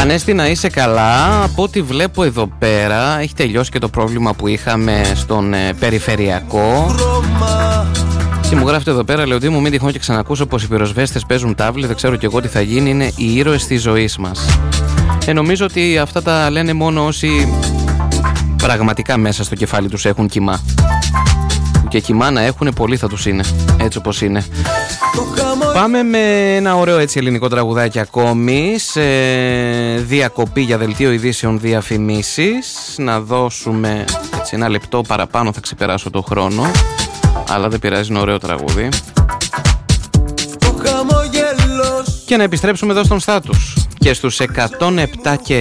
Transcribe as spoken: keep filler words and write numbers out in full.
Ανέστη, να είσαι καλά. Από ό,τι βλέπω εδώ πέρα έχει τελειώσει και το πρόβλημα που είχαμε στον ε, περιφερειακό. Και μου γράφετε εδώ πέρα, λέει ότι μου μην τυχόν και ξανακούσω πως οι πυροσβέστες παίζουν τάβλη. Δεν ξέρω κι εγώ τι θα γίνει. Είναι οι ήρωες της ζωής μας. Ε, νομίζω ότι αυτά τα λένε μόνο όσοι πραγματικά μέσα στο κεφάλι τους έχουν κοιμά. Και κοιμά να έχουν, πολλοί θα τους είναι. Έτσι όπως είναι. Πάμε με ένα ωραίο έτσι ελληνικό τραγουδάκι ακόμη. Σε διακοπή για δελτίο ειδήσεων, διαφημίσεις. Να δώσουμε έτσι ένα λεπτό παραπάνω, θα ξεπεράσω το χρόνο. Αλλά δεν πειράζει, είναι ωραίο τραγούδι. Και να επιστρέψουμε εδώ στον Στάτους. Και στους εκατόν επτά και